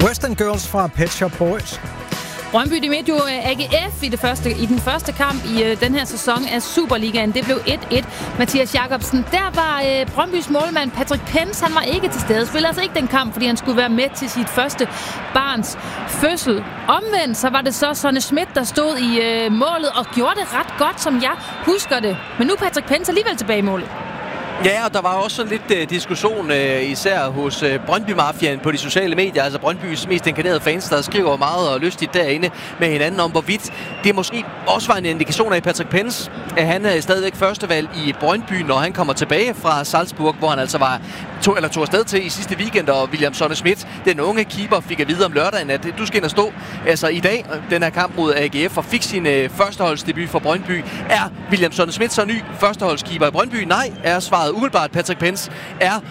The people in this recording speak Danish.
Western Girls fra Pet Shop Boys. Brøndby de mødte jo AGF i den første kamp i den her sæson af Superligaen. Det blev 1-1. Mathias Jacobsen, der var Brøndbys målmand Patrick Pence, han var ikke til stede. Spillede altså ikke den kamp, fordi han skulle være med til sit første barns fødsel. Omvendt så var det så Sonne Schmidt, der stod i målet og gjorde det ret godt, som jeg husker det. Men nu er Patrick Pence alligevel tilbage i målet. Ja, og der var også sådan lidt diskussion, især hos Brøndby-mafiaen på de sociale medier, altså Brøndbys mest inkarnerede fans, der skriver meget og lystigt derinde med hinanden om, hvorvidt det måske også var en indikation af Patrick Pence, at han er stadigvæk førstevalg i Brøndby, når han kommer tilbage fra Salzburg, hvor han altså tog afsted til i sidste weekend, og William Sonne Schmidt, den unge keeper, fik at vide om lørdagen, at du skal ind og stå altså i dag, den her kamp mod AGF, og fik sin førsteholdsdebut for Brøndby. Er William Sonne Schmidt så ny førsteholdskeeper i Brøndby? Nej, er svaret umiddelbart. Patrick Pence er